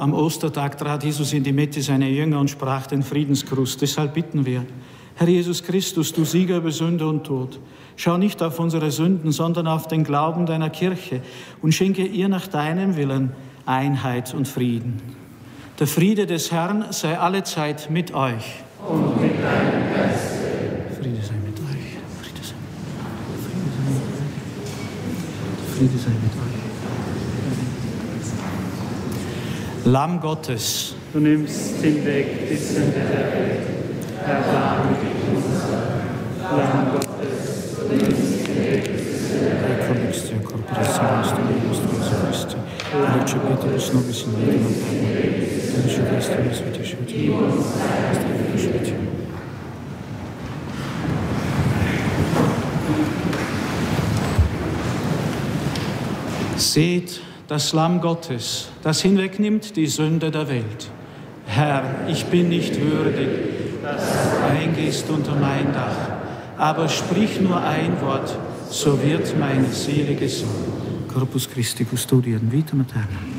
Am Ostertag trat Jesus in die Mitte seiner Jünger und sprach den Friedensgruß. Deshalb bitten wir, Herr Jesus Christus, du Sieger über Sünde und Tod, schau nicht auf unsere Sünden, sondern auf den Glauben deiner Kirche und schenke ihr nach deinem Willen Einheit und Frieden. Der Friede des Herrn sei allezeit mit euch. Und mit deinem Geiste. Friede sei mit euch. Friede sei mit euch. Lamm Gottes, Du nimmst hinweg die Sünde der Welt. Erbarme dich unser. Lamm Gottes, du nimmst hinweg die Sünde der Welt. Commixtia corporis nostrum Christi, recepitibus nobis in vita et recepitibus vita. Seht das Lamm Gottes, das hinwegnimmt die Sünde der Welt. Herr, ich bin nicht würdig, dass du eingehst unter mein Dach, aber sprich nur ein Wort, so wird meine Seele gesund. Corpus Christi custodian vitam aeternam.